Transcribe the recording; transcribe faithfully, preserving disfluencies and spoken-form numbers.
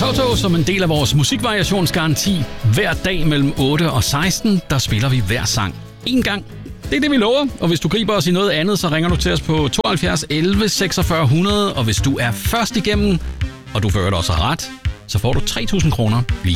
Toto som en del af vores musikvariationsgaranti. Hver dag mellem otte og seksten, der spiller vi hver sang en gang. Det er det, vi lover, og hvis du griber os i noget andet, så ringer du til os på tooghalvfjerds elleve seksogfyrre hundrede, og hvis du er først igennem, og du fører det også ret, så får du tre tusind kroner lige